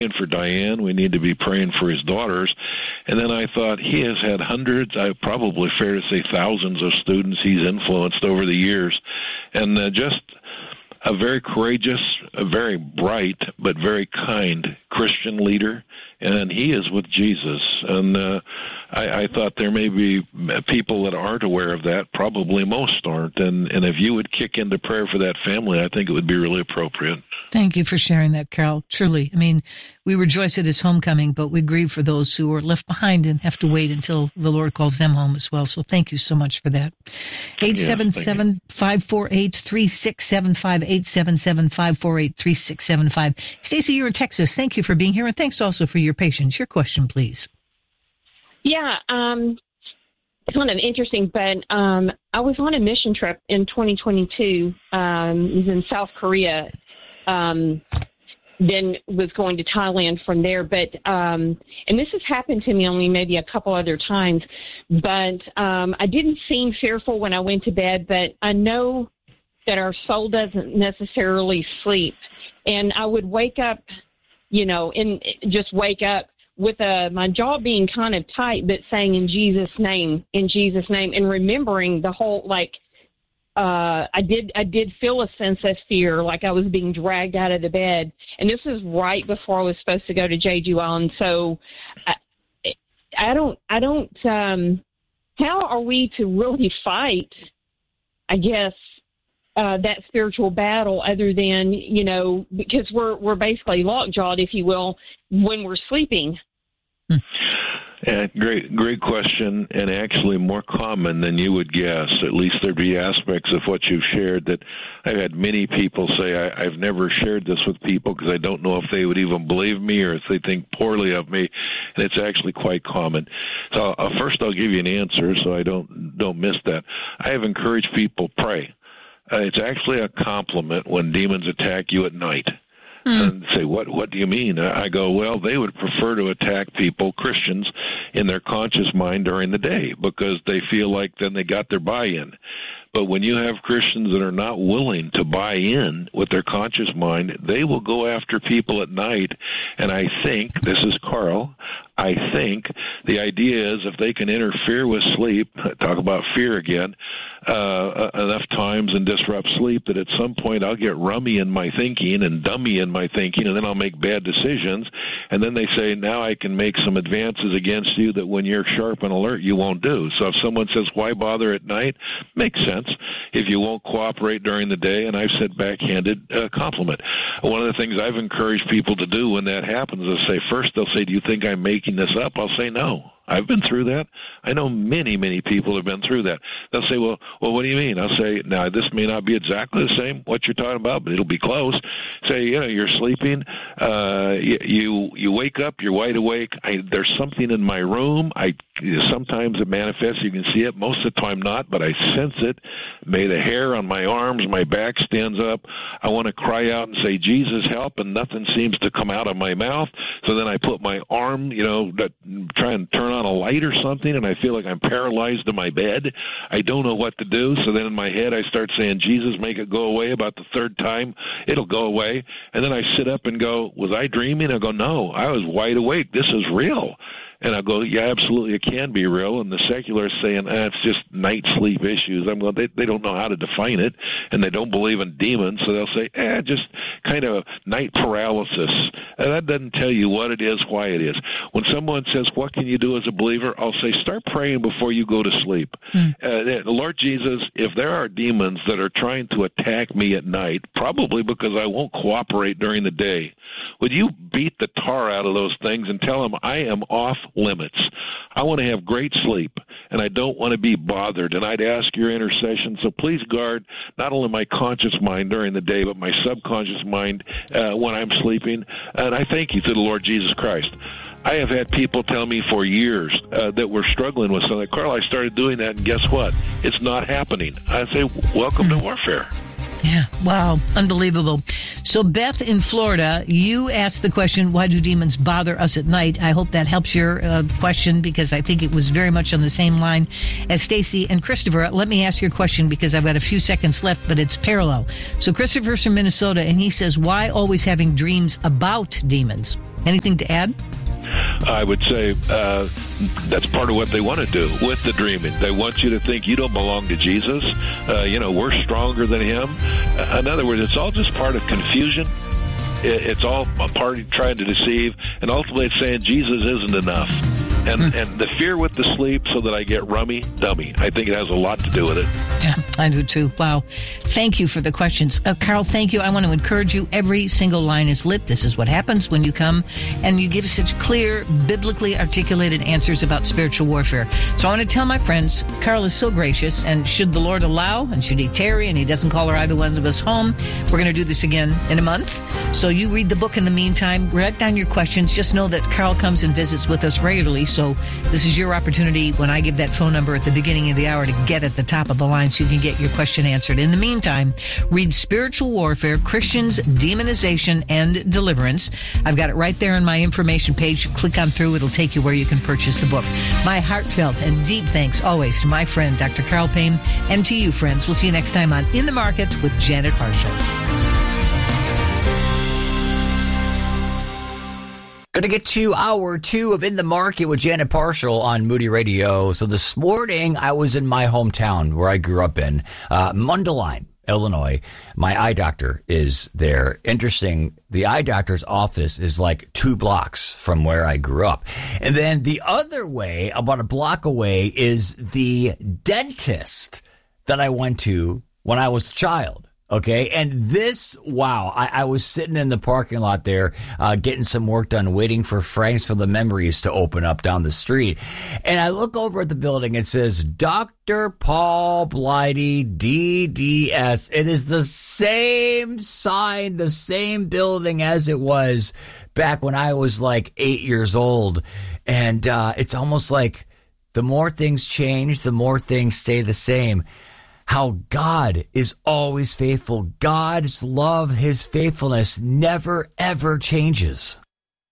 for Diane. We need to be praying for his daughters. And then I thought, he has had hundreds, probably fair to say thousands of students he's influenced over the years. And just a very courageous, a very bright, but very kind Christian leader. And he is with Jesus. And I thought there may be people that aren't aware of that. Probably most aren't. And if you would kick into prayer for that family, I think it would be really appropriate. Thank you for sharing that, Carol. Truly. I mean, we rejoice at his homecoming, but we grieve for those who are left behind and have to wait until the Lord calls them home as well. So thank you so much for that. 877-548-3675, 877-548-3675. Stacy, you're in Texas. Thank you for being here, and thanks also for your patience. Your question, please. Yeah, it's kind of interesting, but I was on a mission trip in 2022. I was in South Korea, then was going to Thailand from there. But and this has happened to me only maybe a couple other times, but I didn't seem fearful when I went to bed, but I know that our soul doesn't necessarily sleep. And I would wake up, and just wake up with my jaw being kind of tight, but saying in Jesus' name, and remembering the whole, I did feel a sense of fear, like I was being dragged out of the bed. And this was right before I was supposed to go to Jeju Island. So I don't, how are we to really fight, I guess, that spiritual battle other than, because we're basically lockjawed, if you will, when we're sleeping? Yeah, great question, and actually more common than you would guess. At least there'd be aspects of what you've shared that I've had many people say, I've never shared this with people because I don't know if they would even believe me or if they think poorly of me, and it's actually quite common. So first I'll give you an answer so I don't miss that. I have encouraged people, pray. It's actually a compliment when demons attack you at night. And say, what do you mean? I go, well, they would prefer to attack people, Christians, in their conscious mind during the day because they feel like then they got their buy-in. But when you have Christians that are not willing to buy in with their conscious mind, they will go after people at night. And I think, this is Carl, I think the idea is if they can interfere with sleep, talk about fear again, enough times and disrupt sleep that at some point I'll get rummy in my thinking and dummy in my thinking, and then I'll make bad decisions. And then they say, now I can make some advances against you that when you're sharp and alert, you won't do. So if someone says, why bother at night? Makes sense if you won't cooperate during the day, and I've said backhanded compliment. One of the things I've encouraged people to do when that happens is say, first they'll say, do you think I'm making this up? I'll say, no. I've been through that. I know many, many people have been through that. They'll say, well, what do you mean? I'll say, now, this may not be exactly the same, what you're talking about, but it'll be close. Say, you're sleeping. You wake up, you're wide awake. There's something in my room. Sometimes it manifests. You can see it. Most of the time not, but I sense it. May the hair on my arms, my back stands up. I want to cry out and say, Jesus, help, and nothing seems to come out of my mouth. So then I put my arm, try and turn on a light or something, and I feel like I'm paralyzed in my bed. I don't know what to do. So then in my head, I start saying, Jesus, make it go away. About the third time, it'll go away. And then I sit up and go, was I dreaming? I go, no, I was wide awake. This is real. And I go, yeah, absolutely, it can be real. And the secular is saying, it's just night sleep issues. I'm going, they don't know how to define it, and they don't believe in demons, so they'll say, just kind of night paralysis. And that doesn't tell you what it is, why it is. When someone says, what can you do as a believer? I'll say, start praying before you go to sleep. Lord Jesus, if there are demons that are trying to attack me at night, probably because I won't cooperate during the day, would you beat the tar out of those things and tell them I am off limits? I want to have great sleep, and I don't want to be bothered, and I'd ask your intercession, so please guard not only my conscious mind during the day, but my subconscious mind when I'm sleeping, and I thank you to the Lord Jesus Christ. I have had people tell me for years that we're struggling with something. Carl, I started doing that, and guess what? It's not happening. I say, welcome to warfare. Yeah. Wow. Unbelievable. So, Beth in Florida, you asked the question, why do demons bother us at night? I hope that helps your question, because I think it was very much on the same line as Stacy. And Christopher, let me ask your question because I've got a few seconds left, but it's parallel. So Christopher's from Minnesota, and he says, why always having dreams about demons? Anything to add? I would say that's part of what they want to do with the dreaming. They want you to think you don't belong to Jesus. We're stronger than him. In other words, it's all just part of confusion. It's all a part of trying to deceive. And ultimately it's saying Jesus isn't enough. And the fear with the sleep so that I get dummy. I think it has a lot to do with it. Yeah, I do too. Wow. Thank you for the questions. Carl, thank you. I want to encourage you. Every single line is lit. This is what happens when you come and you give such clear, biblically articulated answers about spiritual warfare. So I want to tell my friends, Carl is so gracious, and should the Lord allow, and should he tarry, and he doesn't call either one of us home, we're going to do this again in a month. So you read the book in the meantime, write down your questions. Just know that Carl comes and visits with us regularly. So this is your opportunity when I give that phone number at the beginning of the hour to get at the top of the line so you can get your question answered. In the meantime, read Spiritual Warfare, Christians, Demonization, and Deliverance. I've got it right there on my information page. Click on through. It'll take you where you can purchase the book. My heartfelt and deep thanks always to my friend, Dr. Carl Payne, and to you, friends. We'll see you next time on In the Market with Janet Parshall. Going to get to hour 2 of In the Market with Janet Parshall on Moody Radio. So this morning, I was in my hometown where I grew up in, Mundelein, Illinois. My eye doctor is there. Interesting. The eye doctor's office is like 2 blocks from where I grew up. And then the other way, about a block away, is the dentist that I went to when I was a child. Okay. And this, wow, I was sitting in the parking lot there, getting some work done, waiting for Frank's for the Memories to open up down the street. And I look over at the building. It says Dr. Paul Blighty, DDS. It is the same sign, the same building as it was back when I was like 8 years old. And, it's almost like the more things change, the more things stay the same. How God is always faithful. God's love, his faithfulness never, ever changes.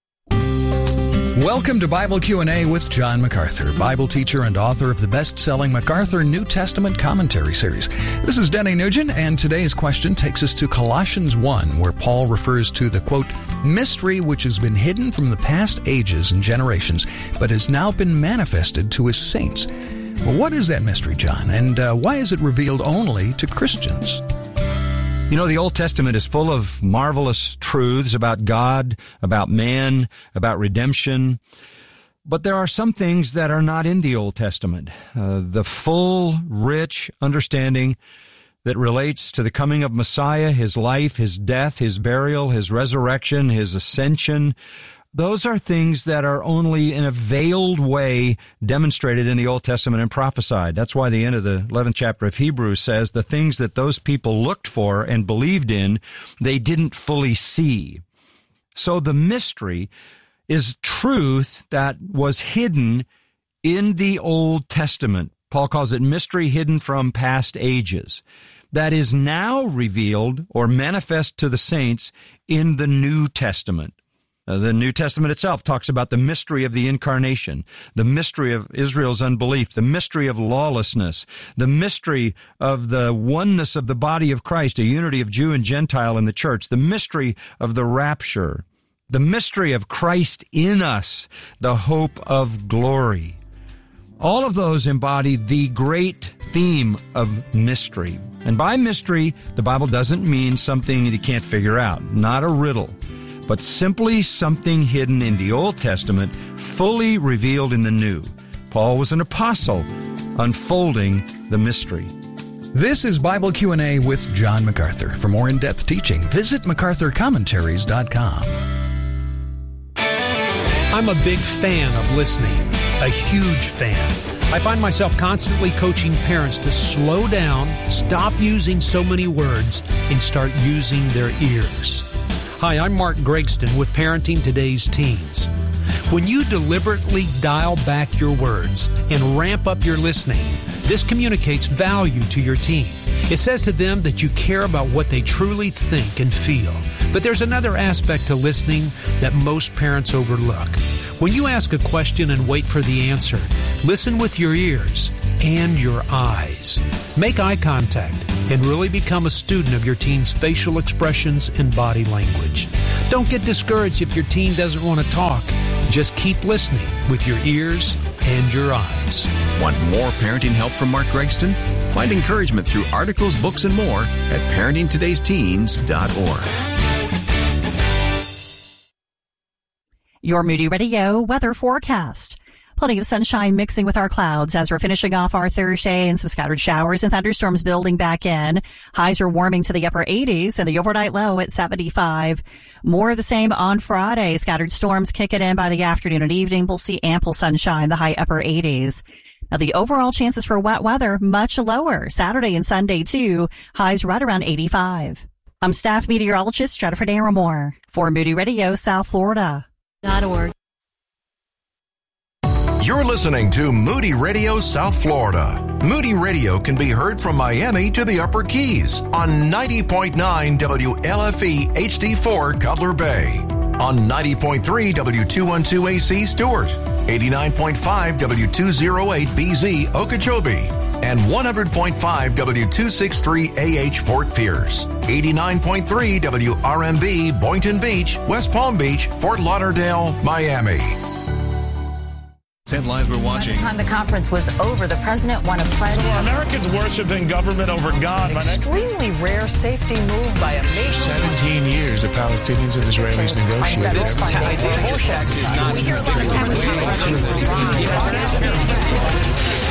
Welcome to Bible Q&A with John MacArthur, Bible teacher and author of the best-selling MacArthur New Testament Commentary Series. This is Denny Nugent, and today's question takes us to Colossians 1, where Paul refers to the, quote, mystery which has been hidden from the past ages and generations, but has now been manifested to his saints. Well, what is that mystery, John, and why is it revealed only to Christians? You know, the Old Testament is full of marvelous truths about God, about man, about redemption. But there are some things that are not in the Old Testament. The full, rich understanding that relates to the coming of Messiah, his life, his death, his burial, his resurrection, his ascension. Those are things that are only in a veiled way demonstrated in the Old Testament and prophesied. That's why the end of the 11th chapter of Hebrews says the things that those people looked for and believed in, they didn't fully see. So the mystery is truth that was hidden in the Old Testament. Paul calls it mystery hidden from past ages. That is now revealed or manifest to the saints in the New Testament. The New Testament itself talks about the mystery of the incarnation, the mystery of Israel's unbelief, the mystery of lawlessness, the mystery of the oneness of the body of Christ, a unity of Jew and Gentile in the church, the mystery of the rapture, the mystery of Christ in us, the hope of glory. All of those embody the great theme of mystery. And by mystery, the Bible doesn't mean something you can't figure out, not a riddle, but simply something hidden in the Old Testament, fully revealed in the New. Paul was an apostle, unfolding the mystery. This is Bible Q&A with John MacArthur. For more in-depth teaching, visit MacArthurCommentaries.com. I'm a big fan of listening, a huge fan. I find myself constantly coaching parents to slow down, stop using so many words, and start using their ears. Hi, I'm Mark Gregston with Parenting Today's Teens. When you deliberately dial back your words and ramp up your listening, this communicates value to your teen. It says to them that you care about what they truly think and feel. But there's another aspect to listening that most parents overlook. When you ask a question and wait for the answer, listen with your ears and your eyes. Make eye contact and really become a student of your teen's facial expressions and body language. Don't get discouraged if your teen doesn't want to talk. Just keep listening with your ears and your eyes. Want more parenting help from Mark Gregston? Find encouragement through articles, books, and more at parentingtodaysteens.org. Your Moody Radio weather forecast. Plenty of sunshine mixing with our clouds as we're finishing off our Thursday, and some scattered showers and thunderstorms building back in. Highs are warming to the upper 80s and the overnight low at 75. More of the same on Friday. Scattered storms kicking in by the afternoon and evening. We'll see ample sunshine, the high upper 80s. Now, the overall chances for wet weather much lower. Saturday and Sunday, too. Highs right around 85. I'm staff meteorologist Jennifer Naramore for Moody Radio, South Florida.org. You're listening to Moody Radio South Florida. Moody Radio can be heard from Miami to the Upper Keys on 90.9 WLFE HD4 Cutler Bay, on 90.3 W212AC Stewart, 89.5 W208 BZ Okeechobee, and 100.5 W263AH Fort Pierce, 89.3 WRMB Boynton Beach, West Palm Beach, Fort Lauderdale, Miami. Headlines we're watching. By the time the conference was over, the president won a pledge. So are Americans worshiping government over God? Extremely rare safety move by a nation. 17 years the Palestinians and Israelis negotiated. We hear a lot of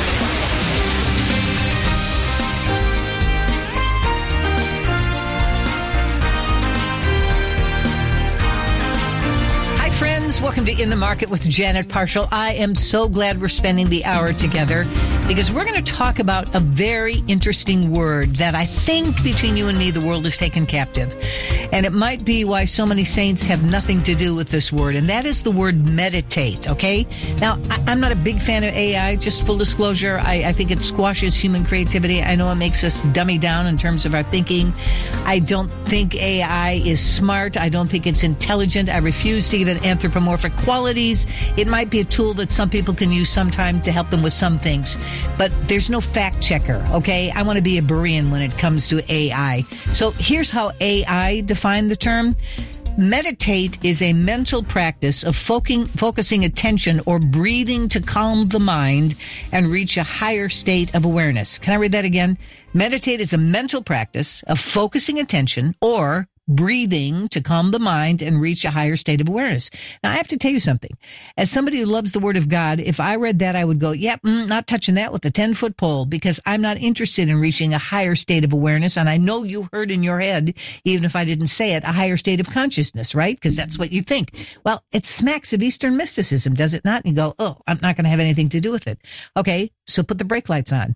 Friends, welcome to In the Market with Janet Parshall. I am so glad we're spending the hour together because we're going to talk about a very interesting word that I think between you and me, the world is taken captive. And it might be why so many saints have nothing to do with this word, and that is the word meditate, okay? Now, I'm not a big fan of AI, just full disclosure. I think it squashes human creativity. I know it makes us dummy down in terms of our thinking. I don't think AI is smart. I don't think it's intelligent. I refuse to give it anthropomorphic qualities. It might be a tool that some people can use sometime to help them with some things, but there's no fact checker, okay? I want to be a Berean when it comes to AI. So here's how AI defined the term. Meditate is a mental practice of focusing attention or breathing to calm the mind and reach a higher state of awareness. Can I read that again? Meditate is a mental practice of focusing attention or breathing to calm the mind and reach a higher state of awareness. Now, I have to tell you something. As somebody who loves the Word of God, if I read that, I would go, yep, not touching that with a 10-foot pole, because I'm not interested in reaching a higher state of awareness. And I know you heard in your head, even if I didn't say it, a higher state of consciousness, right? Because that's what you think. Well, it smacks of Eastern mysticism, does it not? And you go, oh, I'm not going to have anything to do with it. Okay, so put the brake lights on.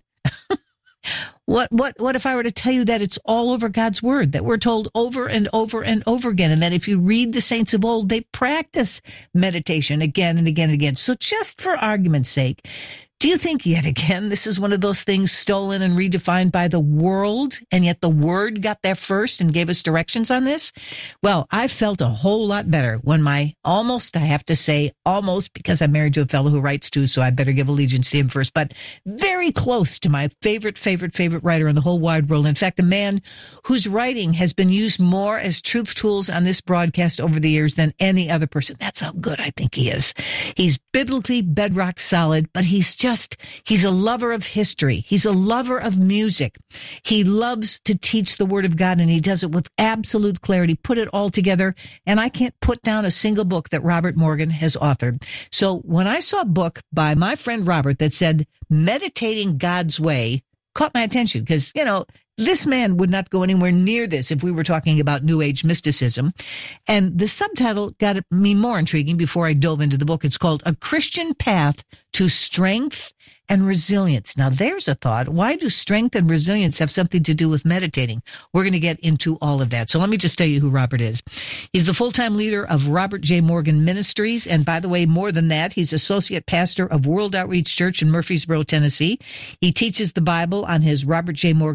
What if I were to tell you that it's all over God's word, that we're told over and over and over again, and that if you read the saints of old, they practice meditation again and again and again. So just for argument's sake, do you think yet again this is one of those things stolen and redefined by the world, and yet the word got there first and gave us directions on this? Well, I felt a whole lot better when I have to say almost, because I'm married to a fellow who writes too, so I better give allegiance to him first, but very close to my favorite writer in the whole wide world. In fact, a man whose writing has been used more as truth tools on this broadcast over the years than any other person. That's how good I think he is. He's biblically bedrock solid, but he's a lover of history. He's a lover of music. He loves to teach the Word of God, and he does it with absolute clarity, put it all together. And I can't put down a single book that Robert Morgan has authored. So when I saw a book by my friend Robert that said, Meditating God's Way, caught my attention because, this man would not go anywhere near this if we were talking about New Age mysticism. And the subtitle got me more intriguing before I dove into the book. It's called A Christian Path to Strength and Resilience. Now, there's a thought. Why do strength and resilience have something to do with meditating? We're going to get into all of that. So let me just tell you who Robert is. He's the full-time leader of Robert J. Morgan Ministries. And by the way, more than that, he's associate pastor of World Outreach Church in Murfreesboro, Tennessee. He teaches the Bible on his Robert J. Morgan podcast.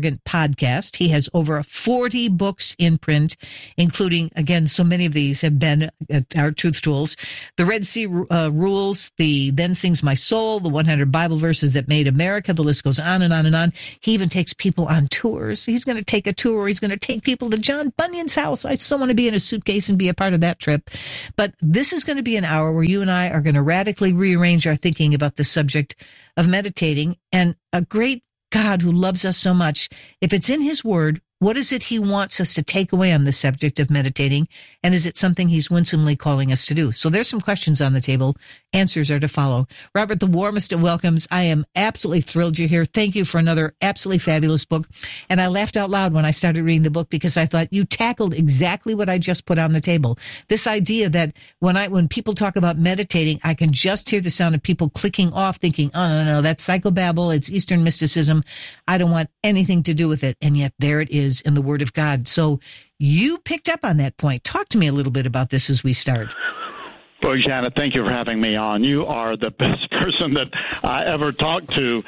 podcast. He has over 40 books in print, including, again, so many of these have been our Truth Tools. The Red Sea Rules, the Then Sings My Soul, the 100 Bible Verses That Made America. The list goes on and on and on. He even takes people on tours. He's going to take a tour. He's going to take people to John Bunyan's house. I still want to be in a suitcase and be a part of that trip. But this is going to be an hour where you and I are going to radically rearrange our thinking about the subject of meditating. And a great God who loves us so much, if it's in his word, what is it he wants us to take away on the subject of meditating? And is it something he's winsomely calling us to do? So there's some questions on the table. Answers are to follow. Robert, the warmest of welcomes. I am absolutely thrilled you're here. Thank you for another absolutely fabulous book. And I laughed out loud when I started reading the book because I thought you tackled exactly what I just put on the table. This idea that when people talk about meditating, I can just hear the sound of people clicking off thinking, oh, no, that's psychobabble. It's Eastern mysticism. I don't want anything to do with it. And yet there it is in the Word of God. So you picked up on that point. Talk to me a little bit about this as we start. Well, Janet, thank you for having me on. You are the best person that I ever talked to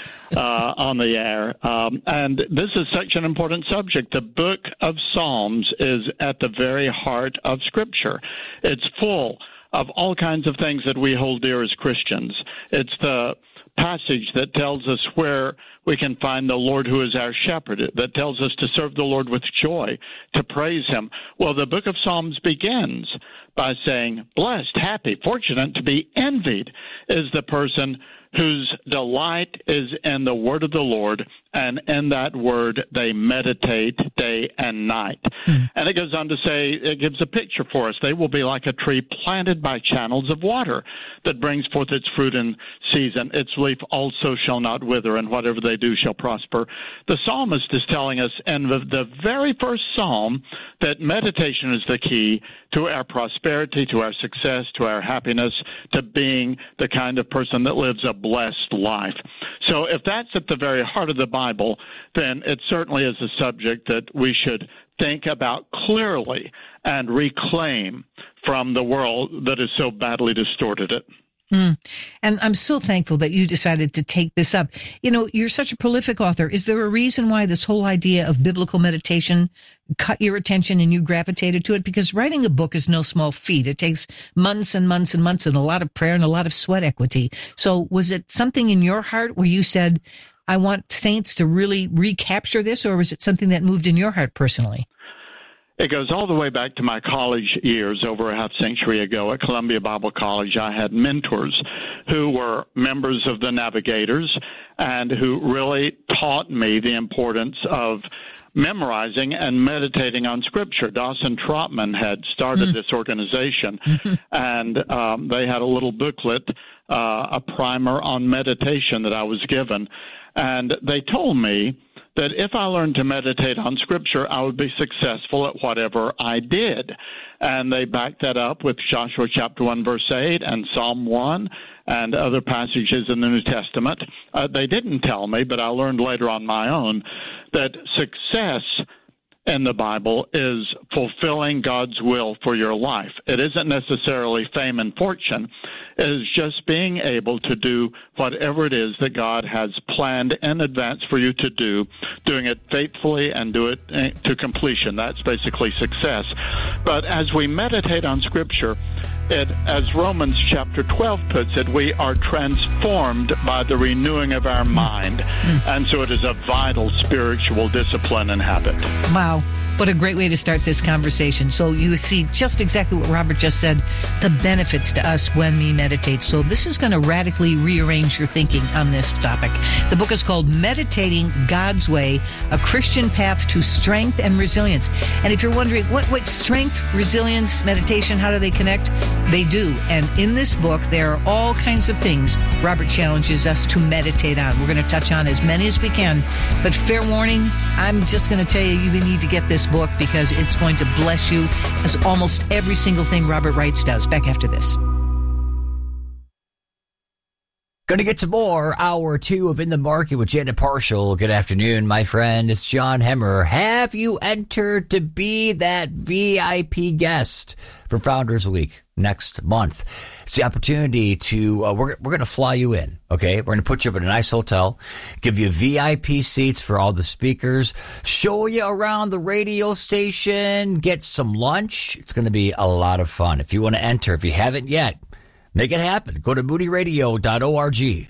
on the air. And this is such an important subject. The book of Psalms is at the very heart of Scripture. It's full of all kinds of things that we hold dear as Christians. It's the passage that tells us where we can find the Lord who is our shepherd, that tells us to serve the Lord with joy, to praise him. Well, the book of Psalms begins by saying, blessed, happy, fortunate, to be envied is the person whose delight is in the word of the Lord, and in that word they meditate day and night. And it goes on to say, it gives a picture for us. They will be like a tree planted by channels of water that brings forth its fruit in season. Its leaf also shall not wither, and whatever they do shall prosper. The psalmist is telling us in the very first psalm that meditation is the key to our prosperity, to our success, to our happiness, to being the kind of person that lives a blessed life. So if that's at the very heart of the Bible, then it certainly is a subject that we should think about clearly and reclaim from the world that has so badly distorted it. And I'm so thankful that you decided to take this up. You know, you're such a prolific author. Is there a reason why this whole idea of biblical meditation caught your attention and you gravitated to it? Because writing a book is no small feat. It takes months and months and months and a lot of prayer and a lot of sweat equity. So was it something in your heart where you said, I want saints to really recapture this, or was it something that moved in your heart personally? It goes all the way back to my college years over a half century ago at Columbia Bible College. I had mentors who were members of the Navigators and who really taught me the importance of memorizing and meditating on Scripture. Dawson Trotman had started this organization, and they had a little booklet, a primer on meditation that I was given. And they told me that if I learned to meditate on Scripture, I would be successful at whatever I did. And they backed that up with Joshua chapter 1, verse 8, and Psalm 1, and other passages in the New Testament. They didn't tell me, but I learned later on my own, that success in the Bible is fulfilling God's will for your life. It isn't necessarily fame and fortune. It is just being able to do whatever it is that God has planned in advance for you to do, doing it faithfully and do it to completion. That's basically success. But as we meditate on Scripture, as Romans chapter 12 puts it, we are transformed by the renewing of our mind. And so it is a vital spiritual discipline and habit. Wow. What a great way to start this conversation. So you see just exactly what Robert just said, the benefits to us when we meditate. So this is going to radically rearrange your thinking on this topic. The book is called Meditating God's Way, A Christian Path to Strength and Resilience. And if you're wondering what strength, resilience, meditation, how do they connect? They do. And in this book, there are all kinds of things Robert challenges us to meditate on. We're going to touch on as many as we can. But fair warning, I'm just going to tell you, you need to get this book because it's going to bless you, as almost every single thing Robert writes does. Back after this. Going to get to more Hour 2 of In the Market with Janet Parshall. Good afternoon, my friend. It's John Hemmer. Have you entered to be that VIP guest for Founders Week next month? It's the opportunity to, we're going to fly you in, okay? We're going to put you up in a nice hotel, give you VIP seats for all the speakers, show you around the radio station, get some lunch. It's going to be a lot of fun. If you want to enter, if you haven't yet, make it happen. Go to moodyradio.org.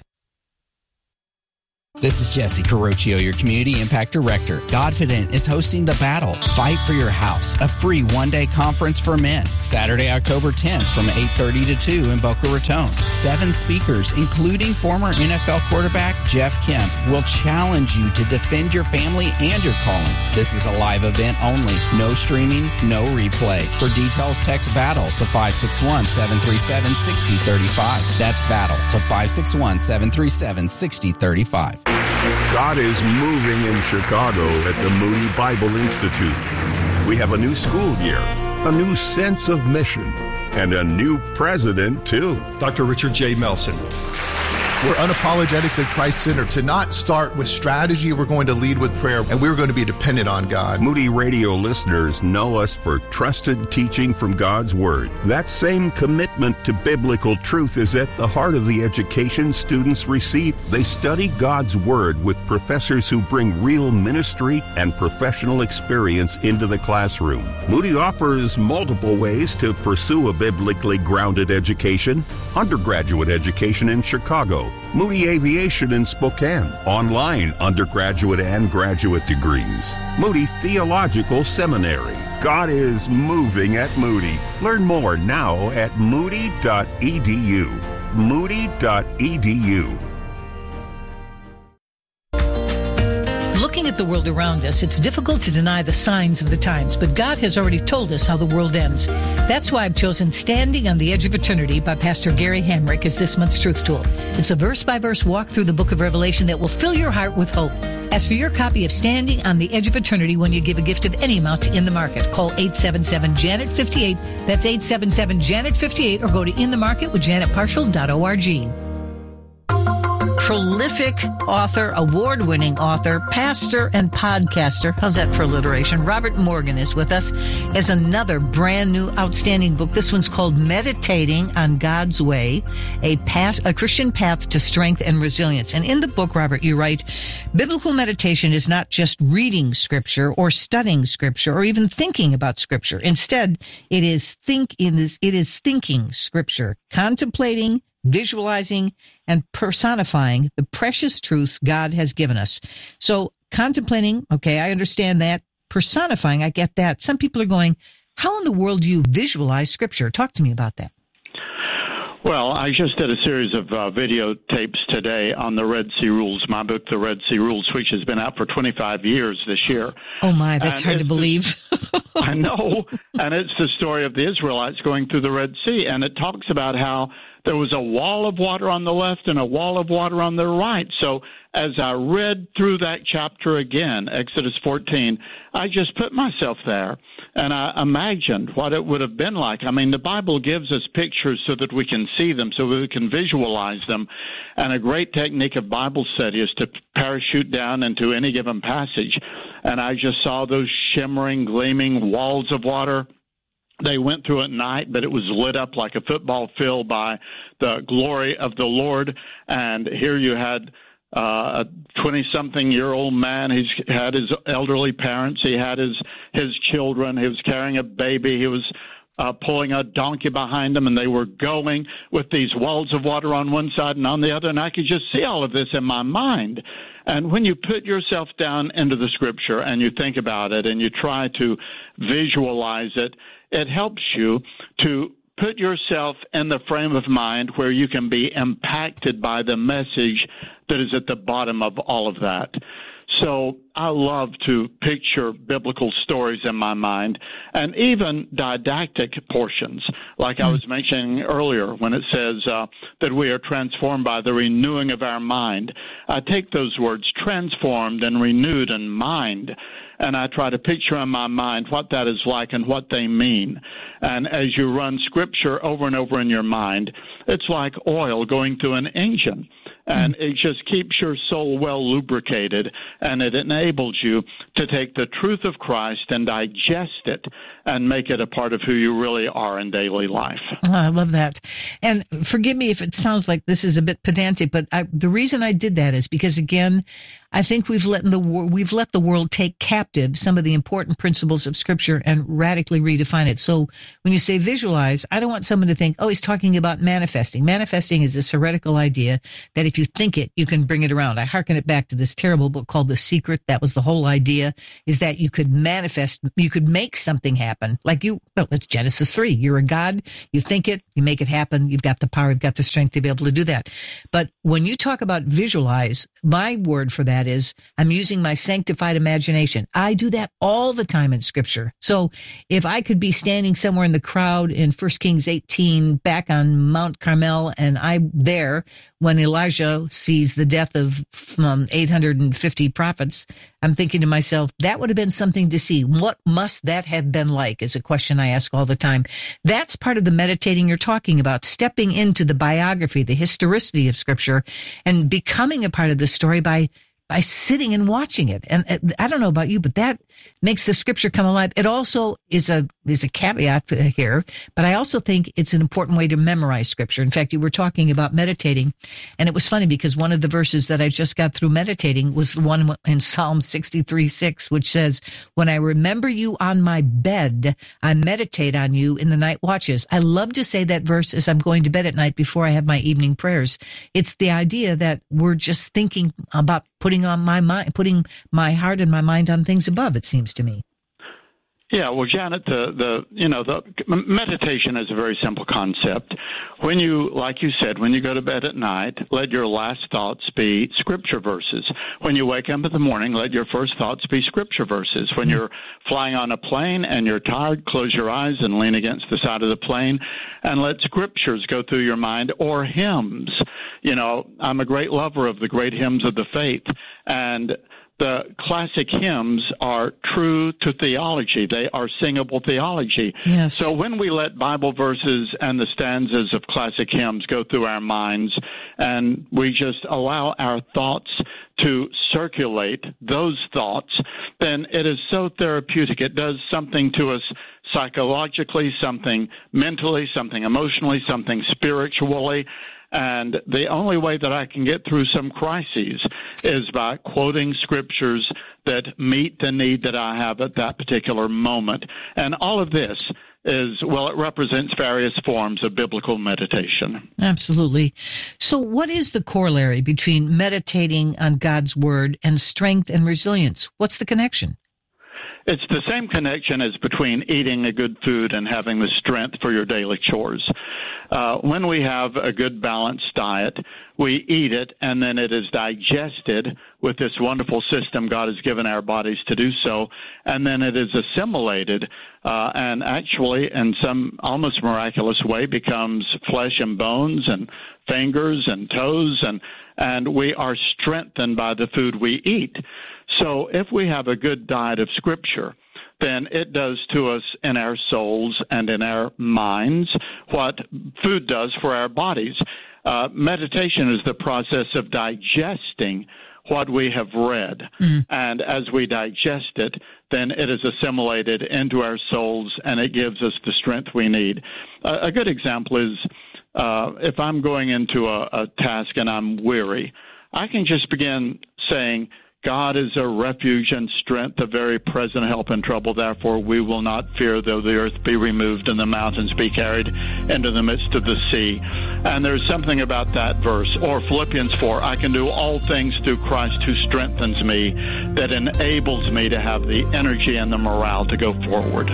This is Jesse Carocchio, your Community Impact Director. Godfident is hosting The Battle, Fight for Your House, a free one-day conference for men. Saturday, October 10th from 8:30 to 2 in Boca Raton. 7 speakers, including former NFL quarterback Jeff Kemp, will challenge you to defend your family and your calling. This is a live event only. No streaming, no replay. For details, text BATTLE to 561-737-6035. That's BATTLE to 561-737-6035. God is moving in Chicago at the Moody Bible Institute. We have a new school year, a new sense of mission, and a new president, too. Dr. Richard J. Melson. We're unapologetically Christ-centered. To not start with strategy, we're going to lead with prayer, and we're going to be dependent on God. Moody Radio listeners know us for trusted teaching from God's Word. That same commitment to biblical truth is at the heart of the education students receive. They study God's Word with professors who bring real ministry and professional experience into the classroom. Moody offers multiple ways to pursue a biblically grounded education. Undergraduate education in Chicago. Moody Aviation in Spokane. Online undergraduate and graduate degrees. Moody Theological Seminary. God is moving at Moody. Learn more now at moody.edu. Moody.edu. Looking at the world around us, it's difficult to deny the signs of the times, but God has already told us how the world ends. That's why I've chosen Standing on the Edge of Eternity by Pastor Gary Hamrick as this month's Truth Tool. It's a verse-by-verse walk through the book of Revelation that will fill your heart with hope. Ask for your copy of Standing on the Edge of Eternity when you give a gift of any amount to In the Market. Call 877-JANET-58. That's 877-JANET-58, or go to inthemarketwithjanetparshall.org. Prolific author, award-winning author, pastor, and podcaster. How's that for alliteration? Robert Morgan is with us as another brand new outstanding book. This one's called Meditating on God's Way, a Christian Path to Strength and Resilience. And in the book, Robert, you write, biblical meditation is not just reading Scripture or studying Scripture or even thinking about Scripture. Instead, it is thinking Scripture, contemplating, visualizing, and personifying the precious truths God has given us. So contemplating, okay, I understand that. Personifying, I get that. Some people are going, how in the world do you visualize Scripture? Talk to me about that. Well, I just did a series of video tapes today on the Red Sea Rules, my book, The Red Sea Rules, which has been out for 25 years this year. Oh, my, that's hard to believe. I know, and it's the story of the Israelites going through the Red Sea, and it talks about how there was a wall of water on the left and a wall of water on the right. So as I read through that chapter again, Exodus 14, I just put myself there and I imagined what it would have been like. I mean, the Bible gives us pictures so that we can see them, so we can visualize them. And a great technique of Bible study is to parachute down into any given passage. And I just saw those shimmering, gleaming walls of water. They went through at night, but it was lit up like a football field by the glory of the Lord. And here you had a 20-something-year-old man. He had his elderly parents. He had his children. He was carrying a baby. He was pulling a donkey behind him, and they were going with these walls of water on one side and on the other. And I could just see all of this in my mind. And when you put yourself down into the Scripture and you think about it and you try to visualize it, it helps you to put yourself in the frame of mind where you can be impacted by the message that is at the bottom of all of that. So I love to picture biblical stories in my mind, and even didactic portions, like I was mentioning earlier when it says that we are transformed by the renewing of our mind. I take those words, transformed and renewed in mind, and I try to picture in my mind what that is like and what they mean. And as you run Scripture over and over in your mind, it's like oil going through an engine. And it just keeps your soul well lubricated, and it enables you to take the truth of Christ and digest it and make it a part of who you really are in daily life. Oh, I love that. And forgive me if it sounds like this is a bit pedantic, but the reason I did that is because, again, I think we've let the world take captive some of the important principles of Scripture and radically redefine it. So when you say visualize, I don't want someone to think, oh, he's talking about manifesting. Manifesting is this heretical idea that if you think it, you can bring it around. I hearken it back to this terrible book called The Secret. That was the whole idea, is that you could manifest, you could make something happen. Like it's Genesis 3. You're a God, you think it, you make it happen. You've got the power, you've got the strength to be able to do that. But when you talk about visualize, my word for that is I'm using my sanctified imagination. I do that all the time in Scripture. So if I could be standing somewhere in the crowd in 1 Kings 18 back on Mount Carmel, and I'm there when Elijah sees the death of 850 prophets, I'm thinking to myself, that would have been something to see. What must that have been like is a question I ask all the time. That's part of the meditating you're talking about, stepping into the biography, the historicity of Scripture, and becoming a part of the story by sitting and watching it. And I don't know about you, but that makes the Scripture come alive. It also is a caveat here, but I also think it's an important way to memorize Scripture. In fact, you were talking about meditating, and it was funny because one of the verses that I just got through meditating was the one in Psalm 63:6, which says, when I remember you on my bed, I meditate on you in the night watches. I love to say that verse as I'm going to bed at night before I have my evening prayers. It's the idea that we're just thinking about putting my heart and my mind on things above, it seems to me. Yeah, well, Janet, the meditation is a very simple concept. When you, like you said, when you go to bed at night, let your last thoughts be Scripture verses. When you wake up in the morning, let your first thoughts be Scripture verses. When you're flying on a plane and you're tired, close your eyes and lean against the side of the plane and let Scriptures go through your mind, or hymns. You know, I'm a great lover of the great hymns of the faith, and the classic hymns are true to theology. They are singable theology. Yes. So when we let Bible verses and the stanzas of classic hymns go through our minds, and we just allow our thoughts to circulate those thoughts, then it is so therapeutic. It does something to us psychologically, something mentally, something emotionally, something spiritually. And the only way that I can get through some crises is by quoting Scriptures that meet the need that I have at that particular moment. And all of this is, well, it represents various forms of biblical meditation. Absolutely. So what is the corollary between meditating on God's Word and strength and resilience? What's the connection? It's the same connection as between eating a good food and having the strength for your daily chores. When we have a good balanced diet, we eat it, and then it is digested with this wonderful system God has given our bodies to do so, and then it is assimilated and actually, in some almost miraculous way, becomes flesh and bones and fingers and toes, and we are strengthened by the food we eat. So if we have a good diet of Scripture, then it does to us in our souls and in our minds what food does for our bodies. Meditation is the process of digesting what we have read. And as we digest it, then it is assimilated into our souls, and it gives us the strength we need. A good example is if I'm going into a task and I'm weary, I can just begin saying, God is a refuge and strength, a very present help in trouble. Therefore, we will not fear, though the earth be removed and the mountains be carried into the midst of the sea. And there's something about that verse. Or Philippians 4, I can do all things through Christ who strengthens me, that enables me to have the energy and the morale to go forward.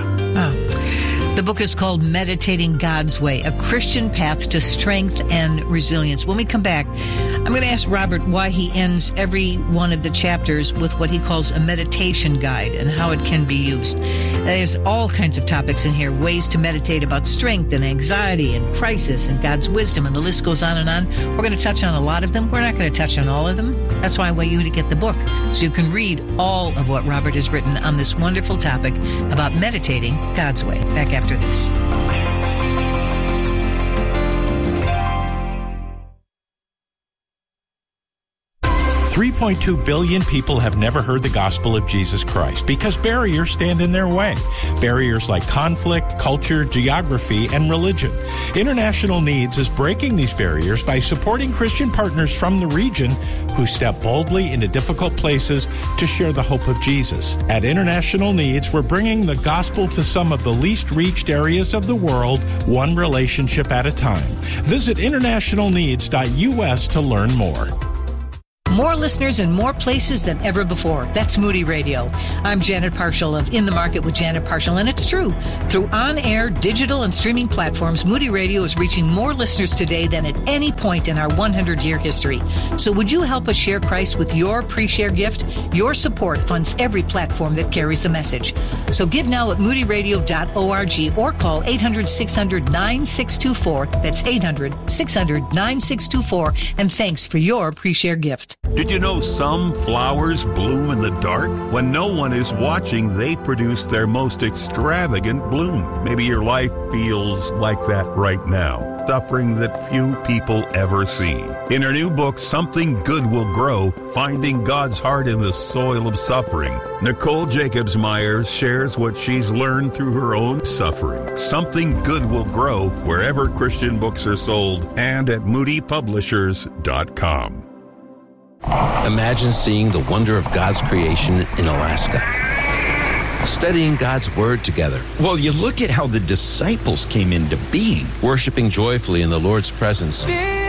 The book is called Meditating God's Way, a Christian path to strength and resilience. When we come back, I'm going to ask Robert why he ends every one of the chapters with what he calls a meditation guide and how it can be used. There's all kinds of topics in here, ways to meditate about strength and anxiety and crisis and God's wisdom, and the list goes on and on. We're going to touch on a lot of them. We're not going to touch on all of them. That's why I want you to get the book so you can read all of what Robert has written on this wonderful topic about meditating God's way. Back after this. 3.2 billion people have never heard the gospel of Jesus Christ because barriers stand in their way. Barriers like conflict, culture, geography, and religion. International Needs is breaking these barriers by supporting Christian partners from the region who step boldly into difficult places to share the hope of Jesus. At International Needs, we're bringing the gospel to some of the least reached areas of the world, one relationship at a time. Visit internationalneeds.us to learn more. More listeners in more places than ever before. That's Moody Radio. I'm Janet Parshall of In the Market with Janet Parshall, and it's true. Through on-air, digital, and streaming platforms, Moody Radio is reaching more listeners today than at any point in our 100-year history. So would you help us share Christ with your pre-share gift? Your support funds every platform that carries the message. So give now at moodyradio.org or call 800-600-9624. That's 800-600-9624. And thanks for your pre-share gift. Did you know some flowers bloom in the dark? When no one is watching, they produce their most extravagant bloom. Maybe your life feels like that right now. Suffering that few people ever see. In her new book, Something Good Will Grow, Finding God's Heart in the Soil of Suffering, Nicole Jacobs-Myers shares what she's learned through her own suffering. Something Good Will Grow wherever Christian books are sold and at moodypublishers.com. Imagine seeing the wonder of God's creation in Alaska. Studying God's Word together. Well, you look at how the disciples came into being. Worshiping joyfully in the Lord's presence.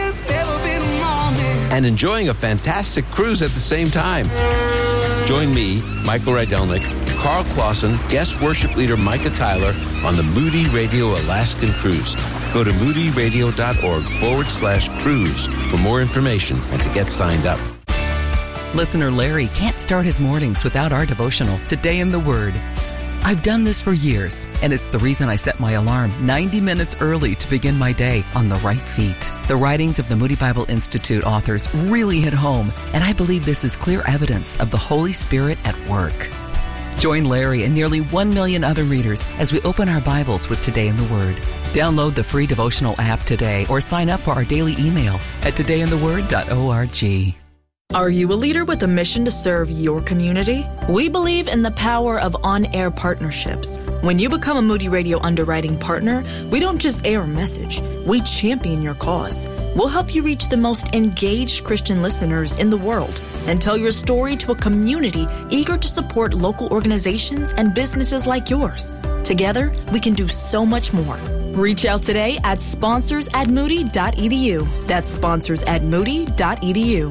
And enjoying a fantastic cruise at the same time. Join me, Michael Rydelnik, Carl Clausen, guest worship leader Micah Tyler on the Moody Radio Alaskan Cruise. Go to moodyradio.org/cruise for more information and to get signed up. Listener Larry can't start his mornings without our devotional, Today in the Word. I've done this for years, and it's the reason I set my alarm 90 minutes early to begin my day on the right feet. The writings of the Moody Bible Institute authors really hit home, and I believe this is clear evidence of the Holy Spirit at work. Join Larry and nearly 1 million other readers as we open our Bibles with Today in the Word. Download the free devotional app today or sign up for our daily email at todayintheword.org. Are you a leader with a mission to serve your community? We believe in the power of on-air partnerships. When you become a Moody Radio underwriting partner, we don't just air a message, we champion your cause. We'll help you reach the most engaged Christian listeners in the world and tell your story to a community eager to support local organizations and businesses like yours. Together, we can do so much more. Reach out today at sponsors@moody.edu. That's sponsors@moody.edu.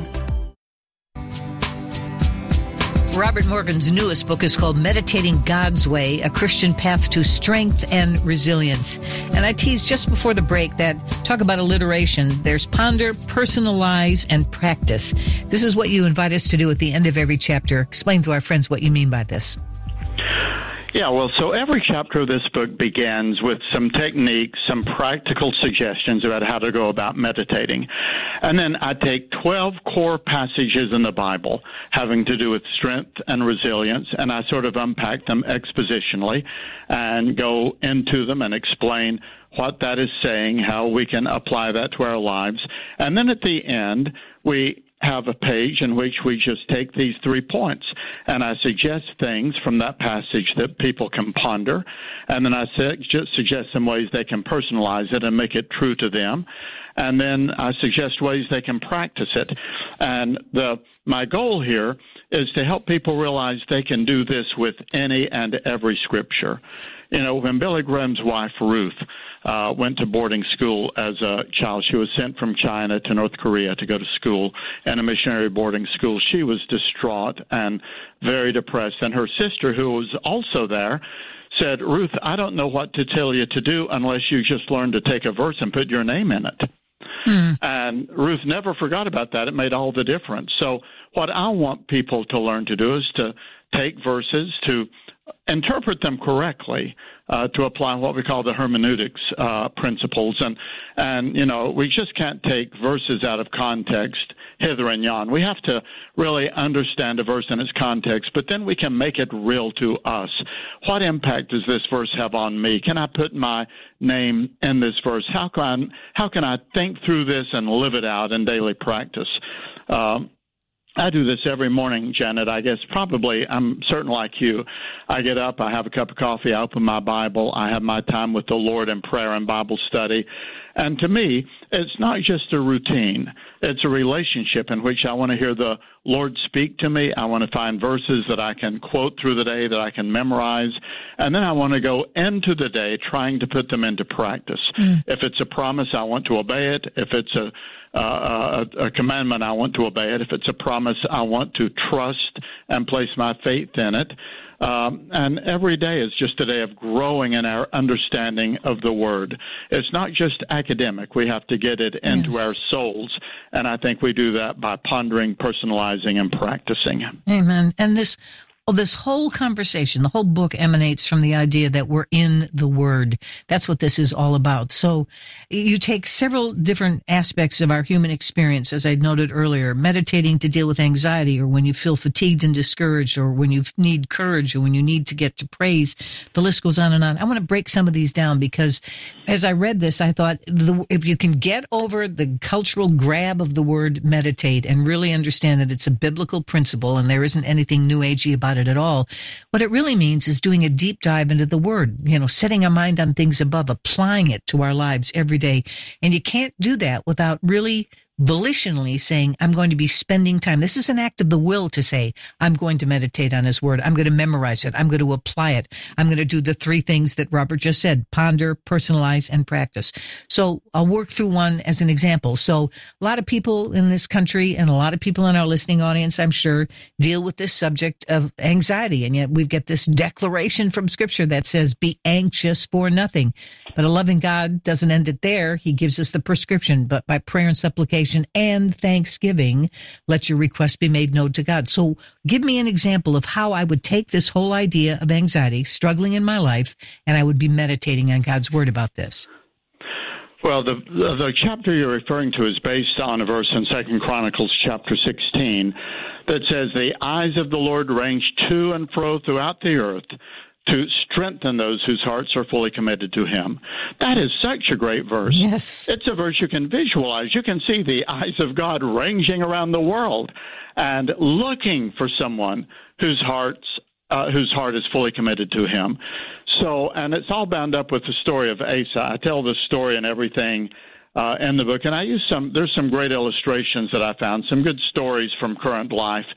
Robert Morgan's newest book is called Meditating God's Way, A Christian Path to Strength and Resilience. And I teased just before the break that talk about alliteration. There's ponder, personalize, and practice. This is what you invite us to do at the end of every chapter. Explain to our friends what you mean by this. Yeah, well, so every chapter of this book begins with some techniques, some practical suggestions about how to go about meditating. And then I take 12 core passages in the Bible having to do with strength and resilience, and I sort of unpack them expositionally and go into them and explain what that is saying, how we can apply that to our lives. And then at the end, we have a page in which we just take these 3 points, and I suggest things from that passage that people can ponder, and then I suggest some ways they can personalize it and make it true to them, and then I suggest ways they can practice it. And my goal here is to help people realize they can do this with any and every scripture. You know, when Billy Graham's wife, Ruth, went to boarding school as a child, she was sent from China to North Korea to go to school in a missionary boarding school. She was distraught and very depressed. And her sister, who was also there, said, Ruth, I don't know what to tell you to do unless you just learn to take a verse and put your name in it. And Ruth never forgot about that. It made all the difference. So what I want people to learn to do is to take verses, to interpret them correctly, to apply what we call the hermeneutics principles. And you know, we just can't take verses out of context hither and yon. We have to really understand a verse in its context, but then we can make it real to us. What impact does this verse have on me? Can I put my name in this verse? How can I think through this and live it out in daily practice? I do this every morning, Janet. I guess probably I'm certain like you. I get up, I have a cup of coffee, I open my Bible, I have my time with the Lord in prayer and Bible study. And to me, it's not just a routine. It's a relationship in which I want to hear the Lord speak to me. I want to find verses that I can quote through the day, that I can memorize. And then I want to go into the day trying to put them into practice. If it's a promise, I want to obey it. If it's a commandment, I want to obey it. If it's a promise, I want to trust and place my faith in it. And every day is just a day of growing in our understanding of the Word. It's not just academic. We have to get it into our souls. And I think we do that by pondering, personalizing, and practicing. Amen. And this whole conversation, the whole book emanates from the idea that we're in the Word. That's what this is all about. So you take several different aspects of our human experience, as I noted earlier, meditating to deal with anxiety, or when you feel fatigued and discouraged, or when you need courage, or when you need to get to praise. The list goes on and on. I want to break some of these down because as I read this, I thought if you can get over the cultural grab of the word meditate and really understand that it's a biblical principle and there isn't anything new agey about it at all. What it really means is doing a deep dive into the Word, setting our mind on things above, applying it to our lives every day. And you can't do that without really volitionally saying, I'm going to be spending time. This is an act of the will to say, I'm going to meditate on His Word. I'm going to memorize it. I'm going to apply it. I'm going to do the three things that Robert just said: ponder, personalize, and practice. So I'll work through one as an example. So a lot of people in this country and a lot of people in our listening audience, I'm sure, deal with this subject of anxiety. And yet we've got this declaration from Scripture that says, be anxious for nothing. But a loving God doesn't end it there. He gives us the prescription, but by prayer and supplication and thanksgiving, let your request be made known to God. So give me an example of how I would take this whole idea of anxiety, struggling in my life, and I would be meditating on God's Word about this. Well, the chapter you're referring to is based on a verse in 2 Chronicles chapter 16 that says, the eyes of the Lord range to and fro throughout the earth to strengthen those whose hearts are fully committed to Him. That is such a great verse. Yes. It's a verse you can visualize. You can see the eyes of God ranging around the world and looking for someone whose heart is fully committed to Him. So, and it's all bound up with the story of Asa. I tell this story and everything in the book, and I use there's some great illustrations that I found, some good stories from current life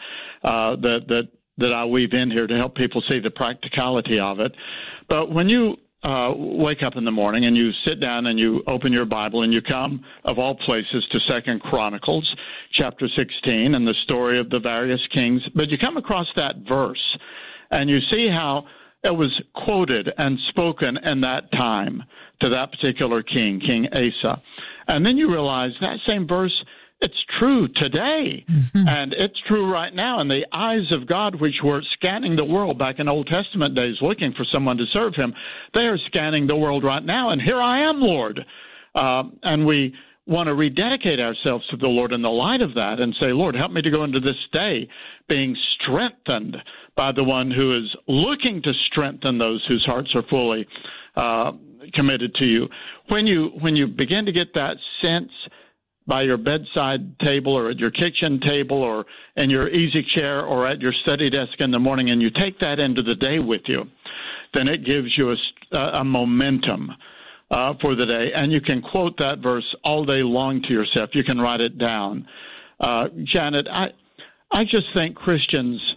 that I weave in here to help people see the practicality of it. But when you wake up in the morning and you sit down and you open your Bible and you come, of all places, to 2 Chronicles chapter 16 and the story of the various kings, but you come across that verse and you see how it was quoted and spoken in that time to that particular king, King Asa. And then you realize that same verse, it's true today, and it's true right now. And the eyes of God, which were scanning the world back in Old Testament days, looking for someone to serve Him, they are scanning the world right now. And here I am, Lord. And we want to rededicate ourselves to the Lord in the light of that and say, Lord, help me to go into this day being strengthened by the one who is looking to strengthen those whose hearts are fully committed to you. When you begin to get that sense by your bedside table or at your kitchen table or in your easy chair or at your study desk in the morning, and you take that into the day with you, then it gives you a momentum for the day. And you can quote that verse all day long to yourself. You can write it down. Janet, I just think Christians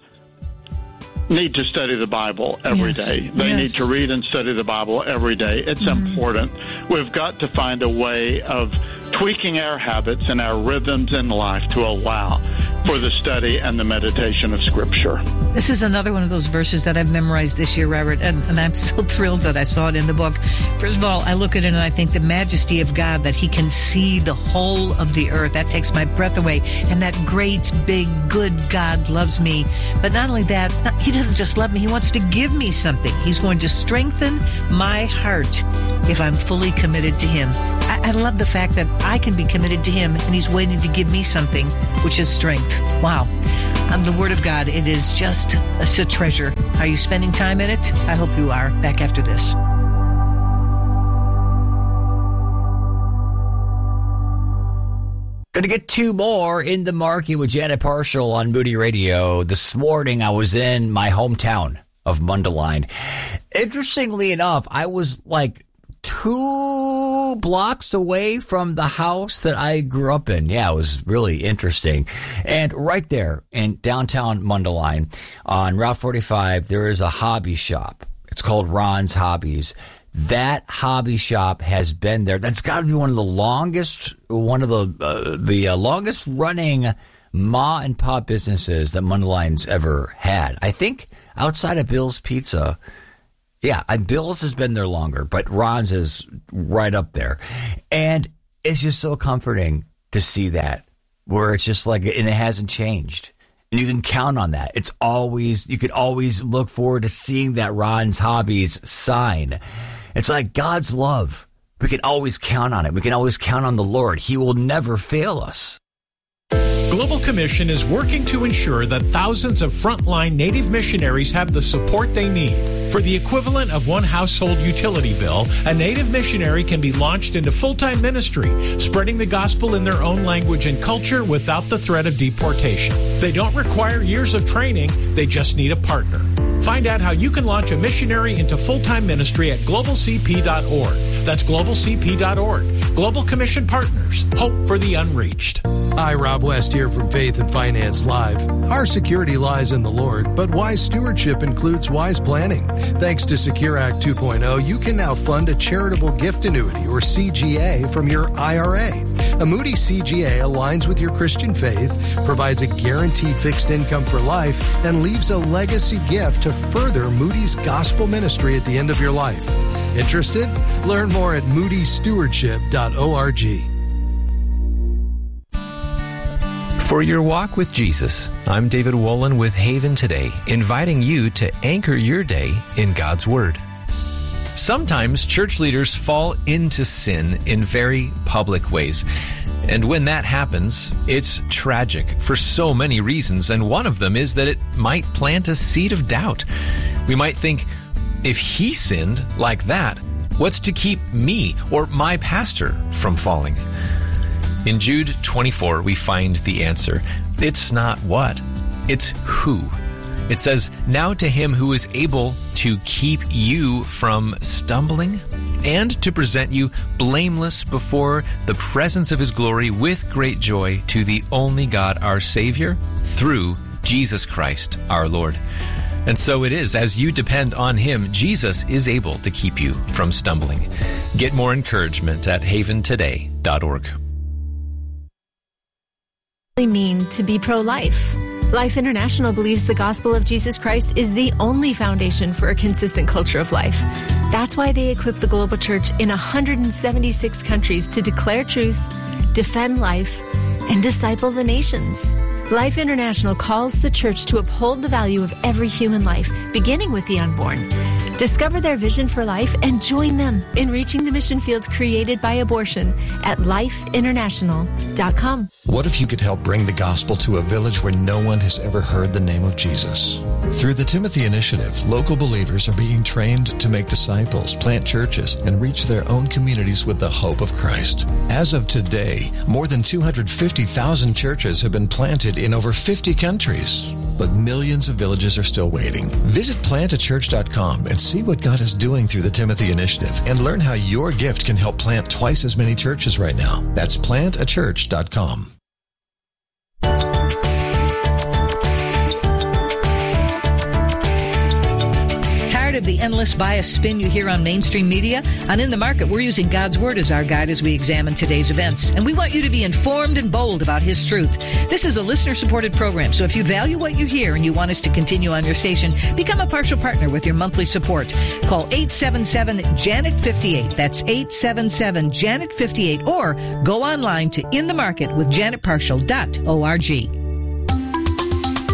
need to study the Bible every day. They need to read and study the Bible every day. It's important. We've got to find a way of tweaking our habits and our rhythms in life to allow for the study and the meditation of Scripture. This is another one of those verses that I've memorized this year, Robert, and I'm so thrilled that I saw it in the book. First of all, I look at it and I think the majesty of God, that He can see the whole of the earth. That takes my breath away. And that great, big, good God loves me. But not only that, He doesn't just love me. He wants to give me something. He's going to strengthen my heart if I'm fully committed to Him. I love the fact that I can be committed to Him and He's waiting to give me something, which is strength. Wow. The Word of God, it's a treasure. Are you spending time in it? I hope you are. Back after this. Going to get two more in the market with Janet Parshall on Moody Radio. This morning, I was in my hometown of Mundelein. Interestingly enough, I was like 2 blocks away from the house that I grew up in. Yeah, it was really interesting. And right there in downtown Mundelein on Route 45, there is a hobby shop. It's called Ron's Hobbies. That hobby shop has been there. That's got to be one of the longest running ma and pop businesses that Mundelein's ever had. I think outside of Bill's Pizza, yeah, Bill's has been there longer, but Ron's is right up there. And it's just so comforting to see that, where it's just like, and it hasn't changed. And you can count on that. You can always look forward to seeing that Ron's Hobbies sign. It's like God's love. We can always count on it. We can always count on the Lord. He will never fail us. Global Commission is working to ensure that thousands of frontline Native missionaries have the support they need. For the equivalent of one household utility bill, a Native missionary can be launched into full-time ministry, spreading the gospel in their own language and culture without the threat of deportation. They don't require years of training, they just need a partner. Find out how you can launch a missionary into full-time ministry at globalcp.org. That's globalcp.org. Global Commission Partners. Hope for the unreached. Hi, Rob West here from Faith and Finance Live. Our security lies in the Lord, but wise stewardship includes wise planning. Thanks to Secure Act 2.0, you can now fund a charitable gift annuity, or CGA, from your IRA. A Moody CGA aligns with your Christian faith, provides a guaranteed fixed income for life, and leaves a legacy gift to further Moody's gospel ministry at the end of your life. Interested? Learn more at moodystewardship.org. For your walk with Jesus, I'm David Wolin with Haven Today, inviting you to anchor your day in God's Word. Sometimes church leaders fall into sin in very public ways. And when that happens, it's tragic for so many reasons, and one of them is that it might plant a seed of doubt. We might think, if he sinned like that, what's to keep me or my pastor from falling? In Jude 24, we find the answer. It's not what, it's who. It says, "Now to him who is able to keep you from stumbling and to present you blameless before the presence of his glory with great joy, to the only God our Savior, through Jesus Christ our Lord." And so it is, as you depend on him, Jesus is able to keep you from stumbling. Get more encouragement at haventoday.org. Mean to be pro-life. Life International believes the gospel of Jesus Christ is the only foundation for a consistent culture of life. That's why they equip the global church in 176 countries to declare truth, defend life, and disciple the nations. Life International calls the church to uphold the value of every human life, beginning with the unborn. Discover their vision for life and join them in reaching the mission fields created by abortion at lifeinternational.com. What if you could help bring the gospel to a village where no one has ever heard the name of Jesus? Through the Timothy Initiative, local believers are being trained to make disciples, plant churches, and reach their own communities with the hope of Christ. As of today, more than 250,000 churches have been planted in over 50 countries. But millions of villages are still waiting. Visit plantachurch.com and see what God is doing through the Timothy Initiative and learn how your gift can help plant twice as many churches right now. That's plantachurch.com. Of the endless bias spin you hear on mainstream media? On In the Market, we're using God's Word as our guide as we examine today's events. And we want you to be informed and bold about His truth. This is a listener-supported program, so if you value what you hear and you want us to continue on your station, become a partial partner with your monthly support. Call 877-JANET-58. That's 877-JANET-58. Or go online to inthemarketwithjanetparshall.org.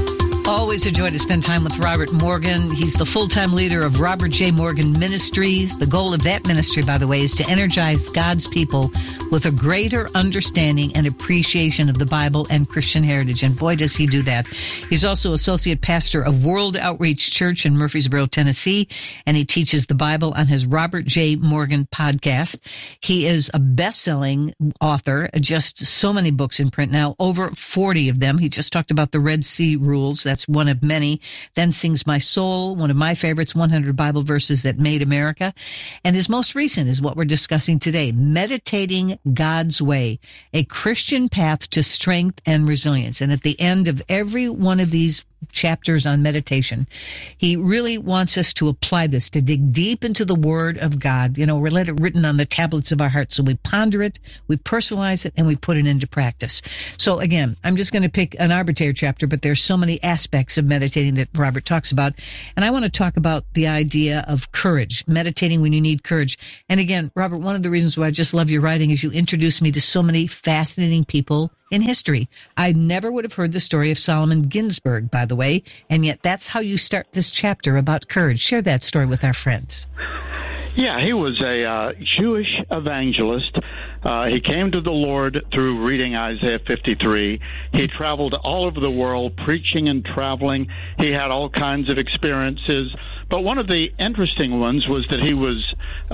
Always a joy to spend time with Robert Morgan. He's the full-time leader of Robert J. Morgan Ministries. The goal of that ministry, by the way, is to energize God's people with a greater understanding and appreciation of the Bible and Christian heritage. And boy, does he do that. He's also associate pastor of World Outreach Church in Murfreesboro, Tennessee, and he teaches the Bible on his Robert J. Morgan podcast. He is a best-selling author, just so many books in print now, over 40 of them. He just talked about the Red Sea rules. That's one of many. Then Sings My Soul, one of my favorites, 100 Bible Verses That Made America. And his most recent is what we're discussing today, Meditating God's Way, a Christian path to strength and resilience. And at the end of every one of these chapters on meditation, he really wants us to apply this, to dig deep into the Word of God. You know, we're let it written on the tablets of our hearts. So we ponder it, we personalize it, and we put it into practice. So again, I'm just going to pick an arbitrary chapter, but there's so many aspects of meditating that Robert talks about. And I want to talk about the idea of courage, meditating when you need courage. And again, Robert, one of the reasons why I just love your writing is you introduce me to so many fascinating people in history. I never would have heard the story of Solomon Ginsburg, by the way, and yet that's how you start this chapter about courage. Share that story with our friends. Yeah, he was a Jewish evangelist. He came to the Lord through reading Isaiah 53. He traveled all over the world preaching and traveling. He had all kinds of experiences. But one of the interesting ones was that he was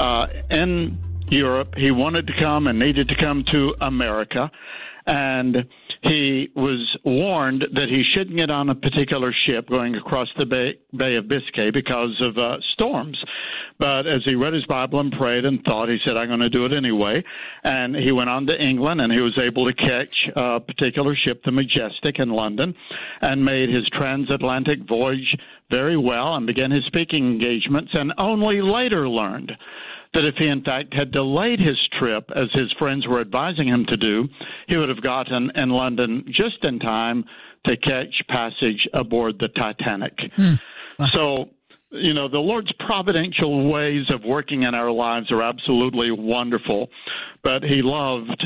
in Europe. He wanted to come and needed to come to America. And he was warned that he shouldn't get on a particular ship going across the Bay of Biscay because of storms. But as he read his Bible and prayed and thought, he said, I'm going to do it anyway. And he went on to England, and he was able to catch a particular ship, the Majestic, in London, and made his transatlantic voyage very well and began his speaking engagements, and only later learned that if he, in fact, had delayed his trip, as his friends were advising him to do, he would have gotten in London just in time to catch passage aboard the Titanic. So, you know, the Lord's providential ways of working in our lives are absolutely wonderful. But he loved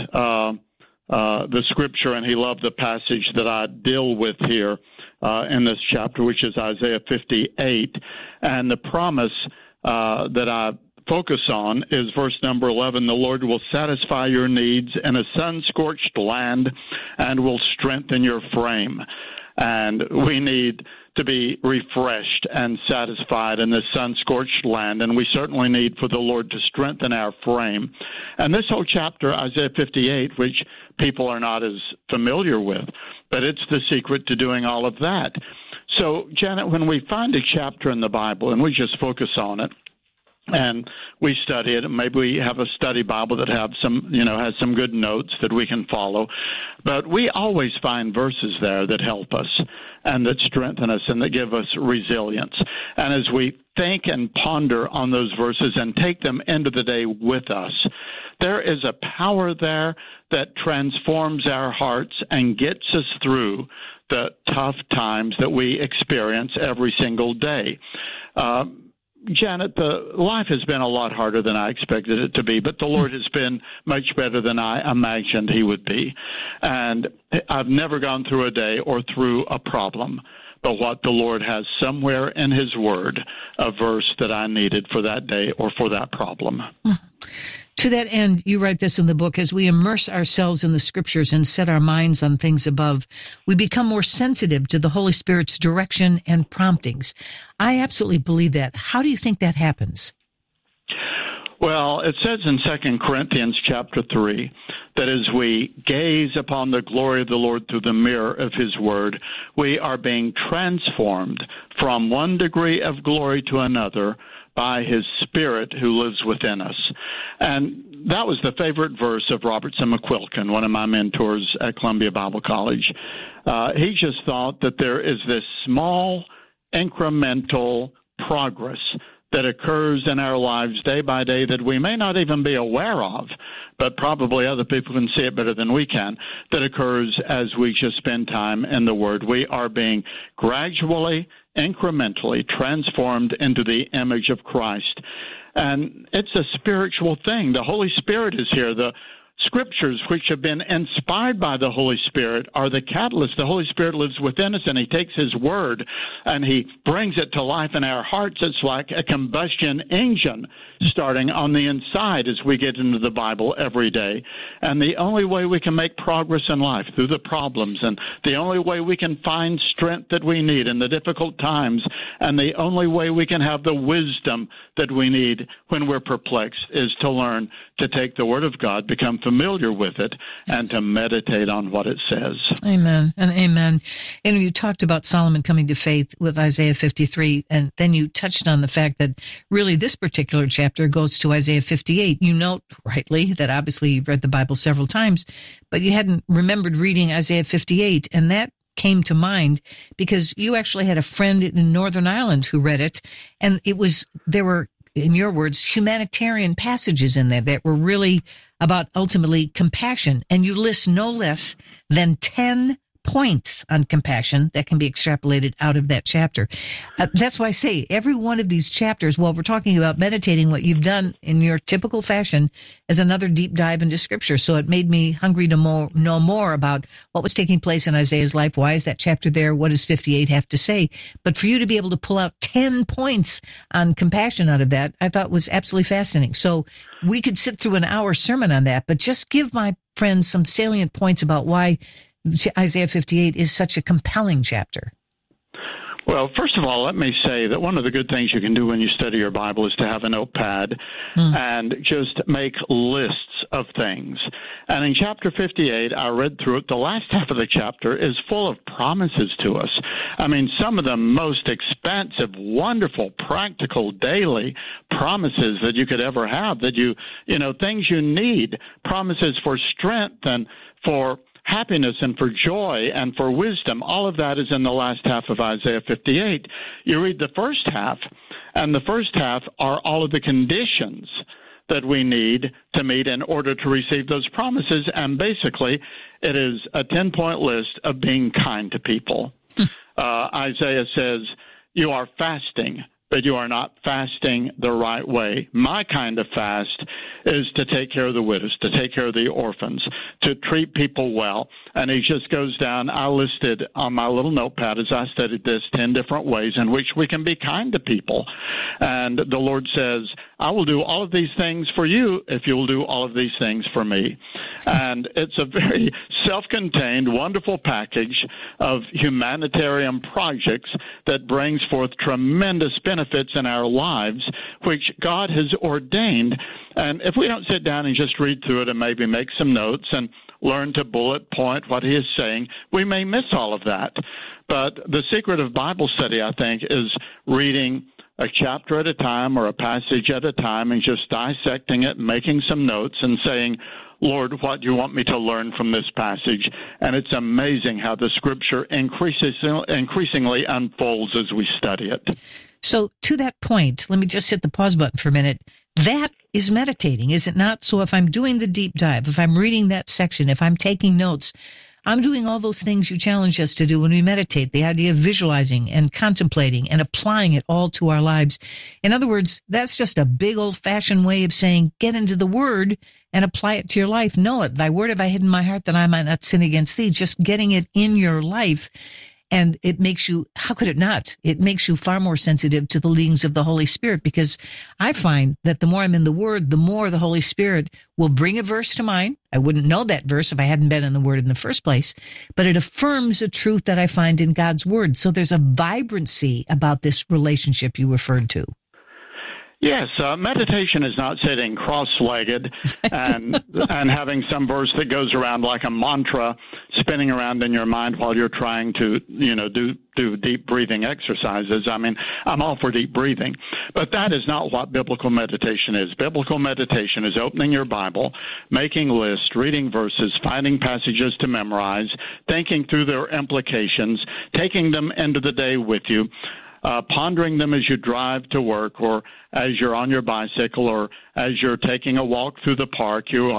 the Scripture, and he loved the passage that I deal with here in this chapter, which is Isaiah 58. And the promise that I focus on is verse number 11. The Lord will satisfy your needs in a sun-scorched land and will strengthen your frame. And we need to be refreshed and satisfied in this sun-scorched land, and we certainly need for the Lord to strengthen our frame. And this whole chapter, Isaiah 58, which people are not as familiar with, but it's the secret to doing all of that. So, Janet, when we find a chapter in the Bible and we just focus on it, and we study it, and maybe we have a study Bible that have some, has some good notes that we can follow. But we always find verses there that help us and that strengthen us and that give us resilience. And as we think and ponder on those verses and take them into the day with us, there is a power there that transforms our hearts and gets us through the tough times that we experience every single day. Janet, the life has been a lot harder than I expected it to be, but the Lord has been much better than I imagined he would be. And I've never gone through a day or through a problem, but what the Lord has somewhere in his word, a verse that I needed for that day or for that problem. To that end, you write this in the book, as we immerse ourselves in the Scriptures and set our minds on things above, we become more sensitive to the Holy Spirit's direction and promptings. I absolutely believe that. How do you think that happens? Well, it says in 2 Corinthians chapter 3 that as we gaze upon the glory of the Lord through the mirror of his word, we are being transformed from one degree of glory to another by his Spirit who lives within us. And that was the favorite verse of Robertson McQuilkin, one of my mentors at Columbia Bible College. He just thought that there is this small, incremental progress that occurs in our lives day by day that we may not even be aware of, but probably other people can see it better than we can, that occurs as we just spend time in the Word. We are being gradually, incrementally transformed into the image of Christ. And it's a spiritual thing. The Holy Spirit is here. The Scriptures, which have been inspired by the Holy Spirit, are the catalyst. The Holy Spirit lives within us, and He takes His Word and He brings it to life in our hearts. It's like a combustion engine starting on the inside as we get into the Bible every day. And the only way we can make progress in life through the problems, and the only way we can find strength that we need in the difficult times, and the only way we can have the wisdom that we need when we're perplexed is to learn to take the Word of God, become familiar with it, and to meditate on what it says. Amen and amen. And you talked about Solomon coming to faith with Isaiah 53, and then you touched on the fact that really this particular chapter goes to Isaiah 58. You note rightly that obviously you've read the Bible several times, but you hadn't remembered reading Isaiah 58, and that came to mind because you actually had a friend in Northern Ireland who read it, and there were, in your words, humanitarian passages in there that were really about ultimately compassion. And you list no less than 10 points on compassion that can be extrapolated out of that chapter. That's why I say every one of these chapters, while we're talking about meditating, what you've done in your typical fashion is another deep dive into Scripture. So it made me hungry to know more about what was taking place in Isaiah's life. Why is that chapter there? What does 58 have to say? But for you to be able to pull out 10 points on compassion out of that, I thought was absolutely fascinating. So we could sit through an hour sermon on that, but just give my friends some salient points about why Isaiah 58 is such a compelling chapter. Well, first of all, let me say that one of the good things you can do when you study your Bible is to have a notepad and just make lists of things. And in chapter 58, I read through it. The last half of the chapter is full of promises to us. I mean, some of the most expansive, wonderful, practical, daily promises that you could ever have, that you know, things you need, promises for strength and for happiness and for joy and for wisdom. All of that is in the last half of Isaiah 58. You read the first half, and the first half are all of the conditions that we need to meet in order to receive those promises. And basically, it is a 10-point list of being kind to people. Isaiah says, you are fasting, but you are not fasting the right way. My kind of fast is to take care of the widows, to take care of the orphans, to treat people well. And he just goes down. I listed on my little notepad as I studied this 10 different ways in which we can be kind to people. And the Lord says, I will do all of these things for you if you will do all of these things for me. And it's a very self-contained, wonderful package of humanitarian projects that brings forth tremendous benefits in our lives, which God has ordained. And if we don't sit down and just read through it and maybe make some notes and learn to bullet point what he is saying, we may miss all of that. But the secret of Bible study, I think, is reading a chapter at a time or a passage at a time and just dissecting it, making some notes and saying, Lord, what do you want me to learn from this passage? And it's amazing how the Scripture increasingly unfolds as we study it. So to that point, let me just hit the pause button for a minute. That is meditating, is it not? So if I'm doing the deep dive, if I'm reading that section, if I'm taking notes, I'm doing all those things you challenge us to do when we meditate, the idea of visualizing and contemplating and applying it all to our lives. In other words, that's just a big old-fashioned way of saying, get into the Word and apply it to your life. Know it. Thy word have I hid in my heart that I might not sin against thee. Just getting it in your life. And it makes you, how could it not? It makes you far more sensitive to the leadings of the Holy Spirit, because I find that the more I'm in the Word, the more the Holy Spirit will bring a verse to mind. I wouldn't know that verse if I hadn't been in the Word in the first place, but it affirms a truth that I find in God's Word. So there's a vibrancy about this relationship you referred to. Yes, meditation is not sitting cross-legged and having some verse that goes around like a mantra spinning around in your mind while you're trying to, do deep breathing exercises. I mean, I'm all for deep breathing, but that is not what biblical meditation is. Biblical meditation is opening your Bible, making lists, reading verses, finding passages to memorize, thinking through their implications, taking them into the day with you, pondering them as you drive to work or as you're on your bicycle or as you're taking a walk through the park. You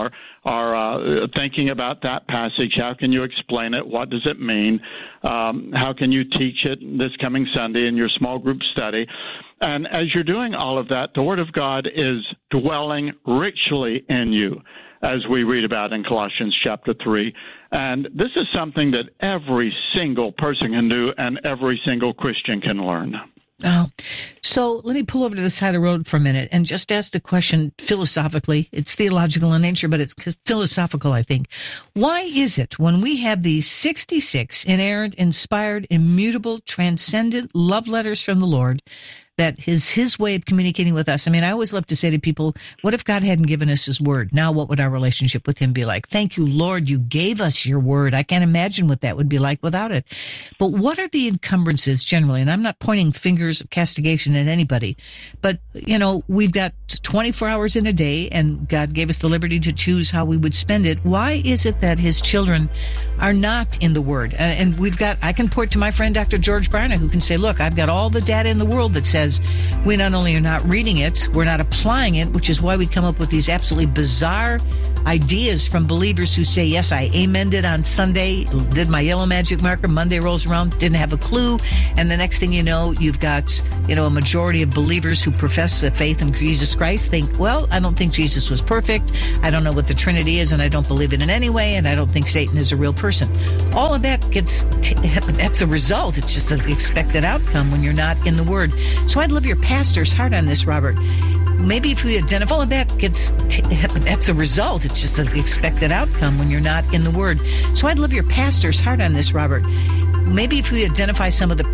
are thinking about that passage. How can you explain it? What does it mean? How can you teach it this coming Sunday in your small group study? And as you're doing all of that, the Word of God is dwelling richly in you. as we read about in Colossians chapter 3. And this is something that every single person can do and every single Christian can learn. Oh, so let me pull over to the side of the road for a minute and just ask the question philosophically. It's theological in nature, but it's philosophical, I think. Why is it when we have these 66 inerrant, inspired, immutable, transcendent love letters from the Lord, that is his way of communicating with us? I mean, I always love to say to people, what if God hadn't given us his word? Now what would our relationship with him be like? Thank you, Lord, you gave us your word. I can't imagine what that would be like without it. But what are the encumbrances generally? And I'm not pointing fingers of castigation at anybody, but, we've got 24 hours in a day and God gave us the liberty to choose how we would spend it. Why is it that his children are not in the word? And I can point to my friend, Dr. George Barna, who can say, look, I've got all the data in the world that says we not only are not reading it, we're not applying it, which is why we come up with these absolutely bizarre ideas from believers who say, yes, I amened it on Sunday, did my yellow magic marker, Monday rolls around, didn't have a clue, and the next thing you know, you've got, a majority of believers who profess the faith in Jesus Christ think, well, I don't think Jesus was perfect, I don't know what the Trinity is, and I don't believe it in any way, and I don't think Satan is a real person. All of that that's a result. It's just the expected outcome when you're not in the Word. So I'd love your pastor's heart on this, Robert. Maybe if we identify all of that that's a result. It's just the expected outcome when you're not in the Word. So I'd love your pastor's heart on this, Robert. Maybe if we identify some of the